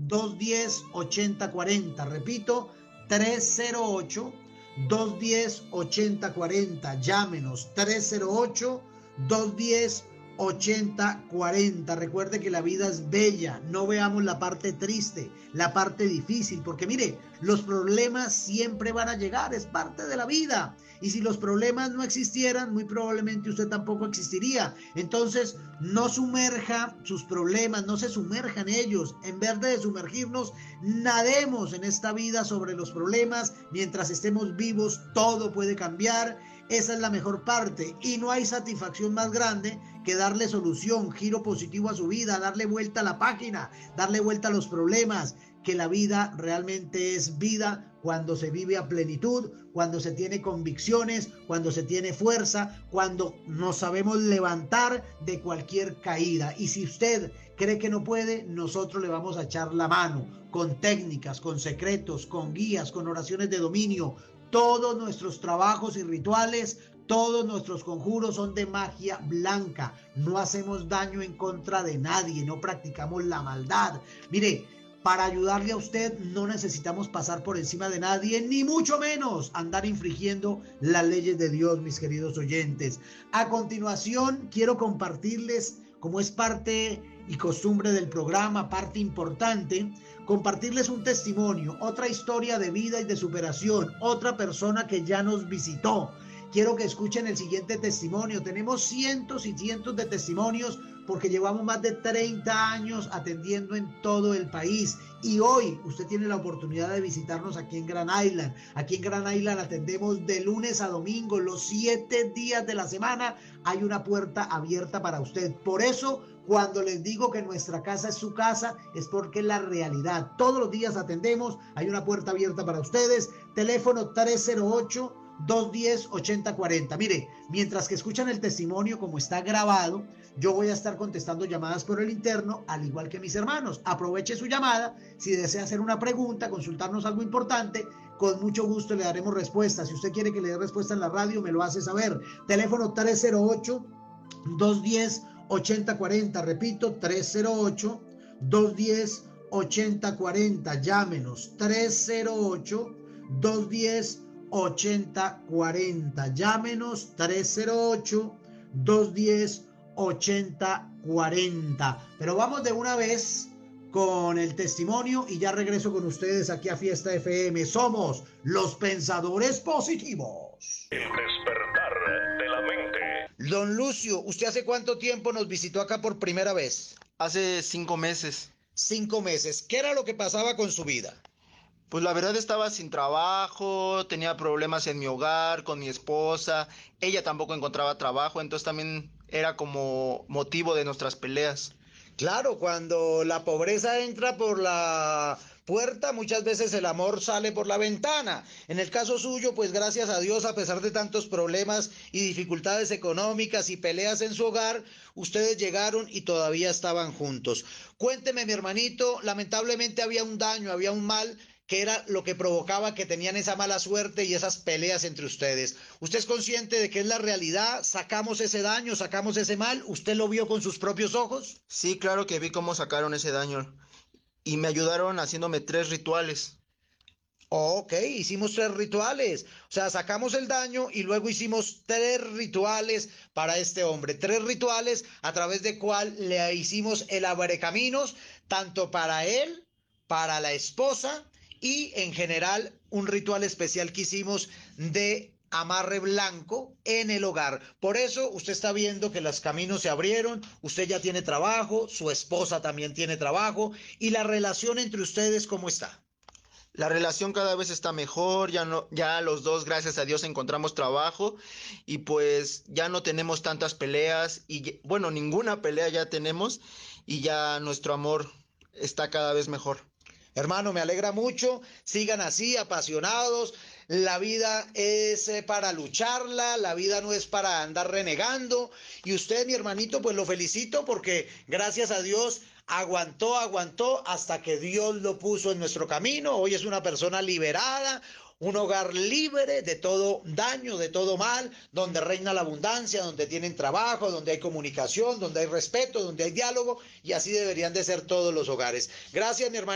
308-210-8040. Repito, 308-210-8040. Llámenos, 308-210-8040. Recuerde que la vida es bella, no veamos la parte triste, la parte difícil, porque mire, los problemas siempre van a llegar, es parte de la vida. Y si los problemas no existieran, muy probablemente usted tampoco existiría. Entonces, no sumerja sus problemas, no se sumerja en ellos. En vez de sumergirnos, nademos en esta vida sobre los problemas. Mientras estemos vivos, todo puede cambiar. Esa es la mejor parte y no hay satisfacción más grande que darle solución, giro positivo a su vida, darle vuelta a la página, darle vuelta a los problemas, que la vida realmente es vida cuando se vive a plenitud, cuando se tiene convicciones, cuando se tiene fuerza, cuando nos sabemos levantar de cualquier caída. Y si usted cree que no puede, nosotros le vamos a echar la mano con técnicas, con secretos, con guías, con oraciones de dominio. Todos nuestros trabajos y rituales, todos nuestros conjuros son de magia blanca. No hacemos daño en contra de nadie, no practicamos la maldad. Mire, para ayudarle a usted no necesitamos pasar por encima de nadie, ni mucho menos andar infringiendo las leyes de Dios, mis queridos oyentes. A continuación, quiero compartirles, como es parte y costumbre del programa, parte importante, compartirles un testimonio, otra historia de vida y de superación, otra persona que ya nos visitó. Quiero que escuchen el siguiente testimonio. Tenemos cientos y cientos de testimonios porque llevamos más de 30 años atendiendo en todo el país. Y hoy usted tiene la oportunidad de visitarnos aquí en Grand Island. Aquí en Grand Island atendemos de lunes a domingo, los 7 días de la semana. Hay una puerta abierta para usted. Por eso, cuando les digo que nuestra casa es su casa, es porque es la realidad. Todos los días atendemos, hay una puerta abierta para ustedes. Teléfono 308-210-8040. Mire, mientras que escuchan el testimonio como está grabado, yo voy a estar contestando llamadas por el interno, al igual que mis hermanos. Aproveche su llamada. Si desea hacer una pregunta, consultarnos algo importante, con mucho gusto le daremos respuesta. Si usted quiere que le dé respuesta en la radio, me lo hace saber. Teléfono 308-210-8040. Repito, 308-210-8040. Llámenos, 308-210-8040. Llámenos, 308-210-8040. Pero vamos de una vez con el testimonio y ya regreso con ustedes aquí a Fiesta FM. Somos los pensadores positivos. El despertar de la mente. Don Lucio, ¿usted hace cuánto tiempo nos visitó acá por primera vez? Hace 5 meses. 5 meses. ¿Qué era lo que pasaba con su vida? Pues la verdad estaba sin trabajo, tenía problemas en mi hogar, con mi esposa, ella tampoco encontraba trabajo, entonces también era como motivo de nuestras peleas. Claro, cuando la pobreza entra por la puerta, muchas veces el amor sale por la ventana. En el caso suyo, pues gracias a Dios, a pesar de tantos problemas y dificultades económicas y peleas en su hogar, ustedes llegaron y todavía estaban juntos. Cuénteme, mi hermanito, lamentablemente había un daño, había un mal, que era lo que provocaba que tenían esa mala suerte y esas peleas entre ustedes. ¿Usted es consciente de que es la realidad? ¿Sacamos ese daño, sacamos ese mal? ¿Usted lo vio con sus propios ojos? Sí, claro que vi cómo sacaron ese daño y me ayudaron haciéndome 3 rituales. Ok, hicimos 3 rituales. O sea, sacamos el daño y luego hicimos 3 rituales para este hombre. 3 rituales a través de cual le hicimos el abrecaminos, tanto para él, para la esposa, y en general un ritual especial que hicimos de amarre blanco en el hogar. Por eso usted está viendo que los caminos se abrieron, usted ya tiene trabajo, su esposa también tiene trabajo, y la relación entre ustedes, ¿cómo está? La relación cada vez está mejor, ya los dos, gracias a Dios, encontramos trabajo y pues ya no tenemos tantas peleas y bueno, ninguna pelea ya tenemos y ya nuestro amor está cada vez mejor. Hermano, me alegra mucho, sigan así, apasionados. La vida es para lucharla, la vida no es para andar renegando. Y usted, mi hermanito, pues lo felicito porque gracias a Dios aguantó hasta que Dios lo puso en nuestro camino. Hoy es una persona liberada, un hogar libre de todo daño, de todo mal, donde reina la abundancia, donde tienen trabajo, donde hay comunicación, donde hay respeto, donde hay diálogo, y así deberían de ser todos los hogares. Gracias, mi hermano.